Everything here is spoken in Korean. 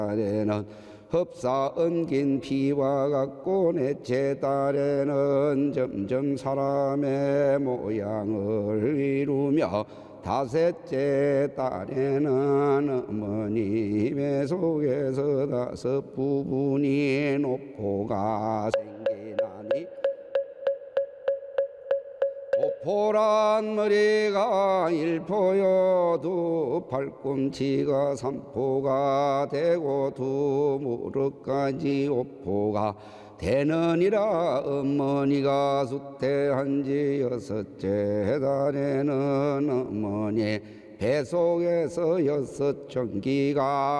달에는 흡사 엉긴 피와 같고 넷째 달에는 점점 사람의 모양을 이루며 다섯째 달에는 어머님의 속에서 다섯 부분이 노포가 생기나니 오포란 머리가 일포요 두 팔꿈치가 삼포가 되고 두 무릎까지 오포가 되느니라. 어머니가 수태한지 여섯째 달에는 어머니 뱃속에서 여섯 전기가